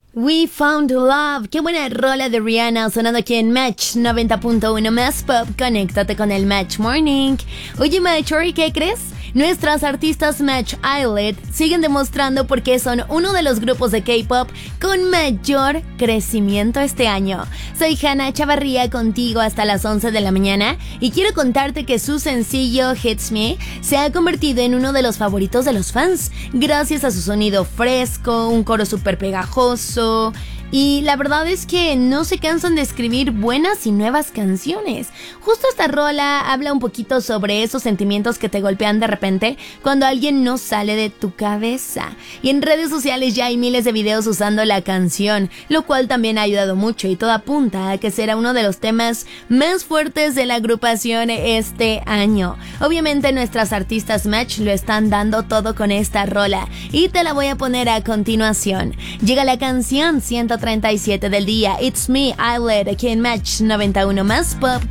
We Found Love, qué buena rola de Rihanna sonando aquí en Match 90.1 Más Pop. Conéctate con el Match Morning. Oye, Matcher, ¿qué crees? Nuestras artistas Match Islet siguen demostrando por qué son uno de los grupos de K-pop con mayor crecimiento este año. Soy Hannah Chavarría contigo hasta las 11 de la mañana y quiero contarte que su sencillo Hits Me se ha convertido en uno de los favoritos de los fans gracias a su sonido fresco, un coro súper pegajoso. Y la verdad es que no se cansan de escribir buenas y nuevas canciones. Justo esta rola habla un poquito sobre esos sentimientos que te golpean de repente cuando alguien no sale de tu cabeza. Y en redes sociales ya hay miles de videos usando la canción, lo cual también ha ayudado mucho y todo apunta a que será uno de los temas más fuertes de la agrupación este año. Obviamente nuestras artistas Match lo están dando todo con esta rola y te la voy a poner a continuación. Llega la canción 137 del día, It's Me, Islet, aquí en Match 91 Más Pop.